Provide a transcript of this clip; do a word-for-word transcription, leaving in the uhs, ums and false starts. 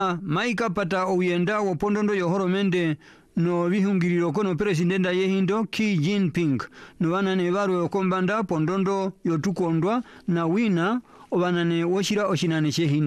maika pata uyenda wopondondo yohoro mende no bihungiriro kono presidenta yehindo Xi Jinping no banane baro kombanda pondondo yotukondwa na wina obanane woshira oshinane shehindo.